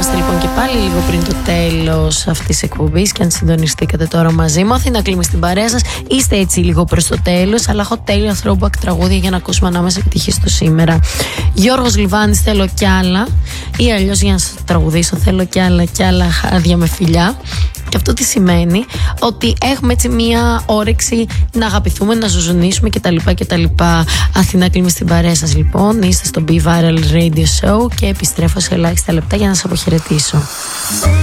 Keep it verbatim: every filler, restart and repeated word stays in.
Είμαστε λοιπόν και πάλι λίγο πριν το τέλος αυτής της εκπομπής. Και αν συντονιστήκατε τώρα μαζί μου, Αθήνα Κλίμη στην παρέα σας. Είστε έτσι λίγο προς το τέλος, αλλά έχω τέλεια throwback τραγούδια για να ακούσουμε ανάμεσα επιτυχίες του σήμερα. Γιώργος Λιβάνης, θέλω κι άλλα. Ή αλλιώς για να σας τραγουδήσω, θέλω κι άλλα κι άλλα χάδια με φιλιά. Και αυτό τι σημαίνει? Ότι έχουμε έτσι μία όρεξη να αγαπηθούμε, να ζουζουνίσουμε κτλ. κτλ. Αθηνά Κλίμη στην παρέα σας λοιπόν. Είστε στο Be Viral Radio Show και επιστρέφω σε ελάχιστα λεπτά για να σας αποχαιρετήσω.